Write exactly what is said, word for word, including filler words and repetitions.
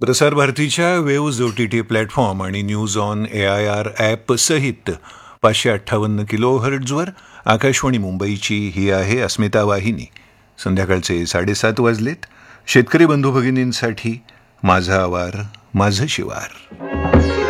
प्रसार भारतीच्या waves O T T platform आणि news on A I R app सहित पाचशे अठ्ठावन्न किलो हर्ट्झवर आकाशवाणी मुंबईची ही आहे अस्मिता वाहिनी. संध्याकाळचे साडेसात वाजलेत. शेतकरी बंधू भगिनींसाठी माझा आवार माझं शिवार.